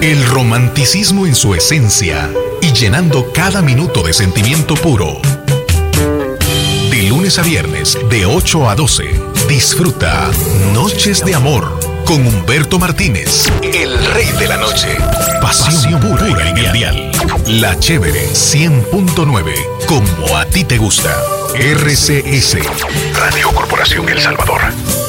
El romanticismo en su esencia y llenando cada minuto de sentimiento puro. De lunes a viernes, de 8 a 12, disfruta Noches de Amor con Humberto Martínez, el rey de la noche. Pasión pura y mundial. La Chévere 100.9, como a ti te gusta. RCS, Radio Corporación El Salvador.